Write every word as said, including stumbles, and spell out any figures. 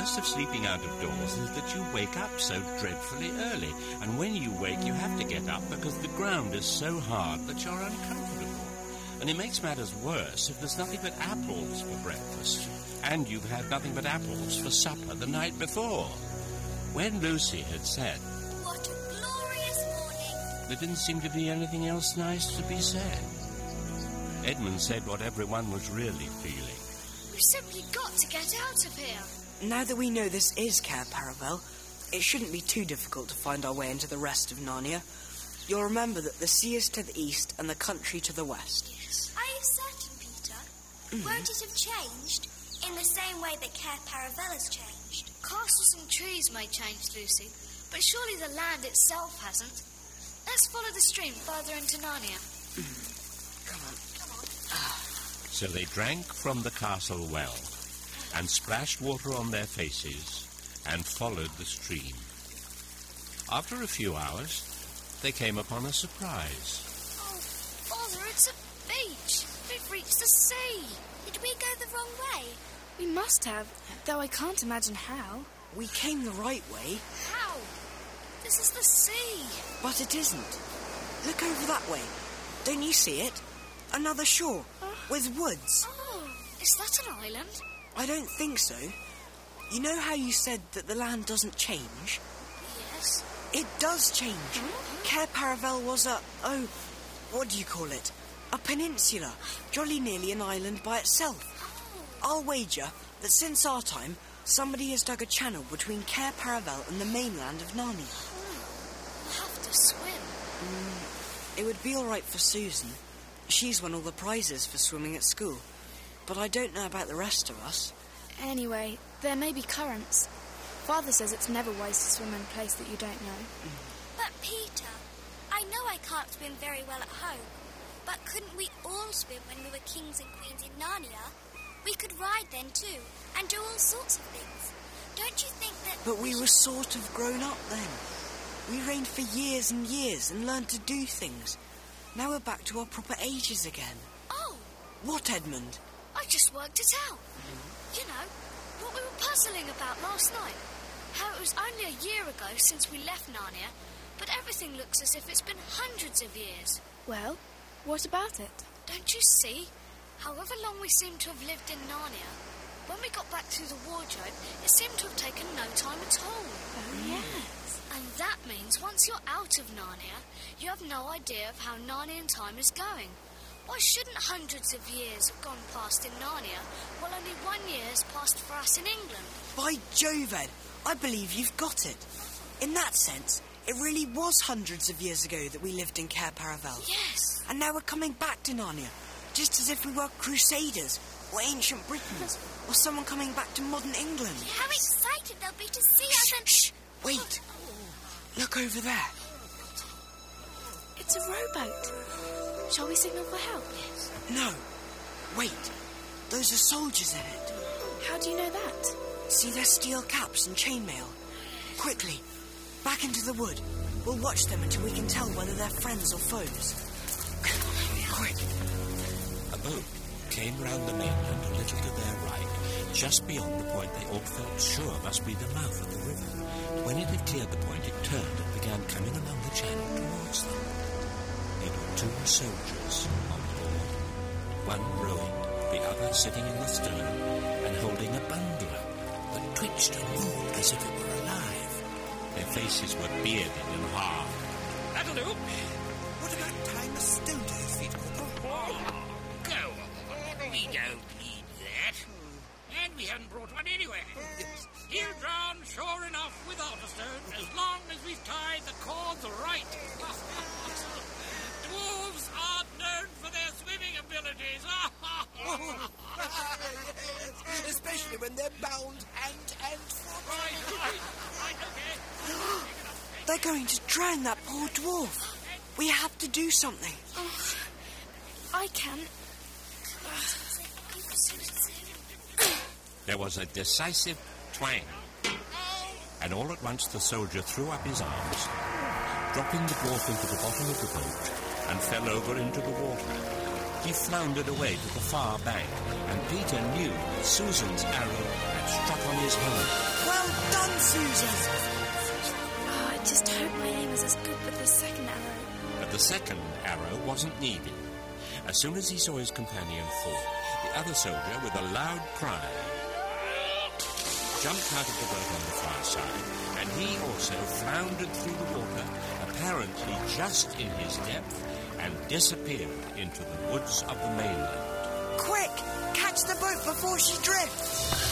curse of sleeping out of doors is that you wake up so dreadfully early, and when you wake you have to get up because the ground is so hard that you're uncomfortable. And it makes matters worse if there's nothing but apples for breakfast, and you've had nothing but apples for supper the night before. When Lucy had said, "What a glorious morning," there didn't seem to be anything else nice to be said. Edmund said what everyone was really feeling. We've simply got to get out of here. Now that we know this is Cair Paravel, it shouldn't be too difficult to find our way into the rest of Narnia. You'll remember that the sea is to the east and the country to the west. Yes. Are you certain, Peter? Mm-hmm. Won't it have changed in the same way that Cair Paravel has changed? Castles and trees may change, Lucy, but surely the land itself hasn't. Let's follow the stream further into Narnia. Mm. Come on. Come on. So they drank from the castle well and splashed water on their faces and followed the stream. After a few hours, they came upon a surprise. Oh, Father, it's a beach. We've reached the sea. Did we go the wrong way? We must have, though I can't imagine how. We came the right way. How? This is the sea. But it isn't. Look over that way. Don't you see it? Another shore, uh, with woods. Oh, is that an island? I don't think so. You know how you said that the land doesn't change? Yes. It does change. Mm-hmm. Cair Paravel was a... oh, what do you call it? A peninsula. Jolly nearly an island by itself. Oh. I'll wager that since our time, somebody has dug a channel between Cair Paravel and the mainland of Narnia. Oh. We'll have to swim. Mm, it would be all right for Susan. She's won all the prizes for swimming at school. But I don't know about the rest of us. Anyway, there may be currents. Father says it's never wise to swim in a place that you don't know. Mm. But, Peter, I know I can't swim very well at home, but couldn't we all swim when we were kings and queens in Narnia? We could ride then, too, and do all sorts of things. Don't you think that... But we were sort of grown up then. We reigned for years and years and learned to do things. Now we're back to our proper ages again. Oh! What, Edmund? I just worked it out. Mm. You know, what we were puzzling about last night. How it was only a year ago since we left Narnia, but everything looks as if it's been hundreds of years. Well, what about it? Don't you see? However long we seem to have lived in Narnia, when we got back through the wardrobe, it seemed to have taken no time at all. Oh, yes. And that means once you're out of Narnia, you have no idea of how Narnian time is going. Why shouldn't hundreds of years have gone past in Narnia, while only one year has passed for us in England? By Jove, Ed, I believe you've got it. In that sense, it really was hundreds of years ago that we lived in Cair Paravel. Yes. And now we're coming back to Narnia, just as if we were Crusaders, or ancient Britons, or someone coming back to modern England. How excited they'll be to see Shh, us and... shh, wait. Look over there. It's a rowboat. Shall we signal for help? Yes. No. Wait. Those are soldiers in it. How do you know that? See their steel caps and chainmail? Quickly, back into the wood. We'll watch them until we can tell whether they're friends or foes. Quick. A boat came round the mainland a little to their right, just beyond the point they all felt sure must be the mouth of the river. When it had cleared the point, it turned and began coming along the channel towards them. It were two soldiers on board, one rowing, the other sitting in the stern and holding a bundle that twitched and moved as if it were alive. Their faces were bearded and hard. That'll do. What about tying a stone to his feet, Corporal? Oh, go on. We don't need that. And we haven't brought one anyway. Yes. He'll drown sure enough without a stone, as long as we've tied the cords right. Dwarves aren't known for their swimming abilities. Oh, yes, especially when they're bound hand and foot. Right, right, right, okay. They're going to drown that poor dwarf. We have to do something. Oh, I can't. There was a decisive twang, and all at once the soldier threw up his arms, dropping the dwarf into the bottom of the boat, and fell over into the water. he floundered away to the far bank, and Peter knew that Susan's arrow had struck on his helmet. Well done, Susan! Oh, I just hope my aim is as good with the second arrow. But the second arrow wasn't needed. As soon as he saw his companion fall, the other soldier, with a loud cry, jumped out of the boat on the far side, and he also floundered through the water, apparently just in his depth, and disappeared into the woods of the mainland. Quick! Catch the boat before she drifts!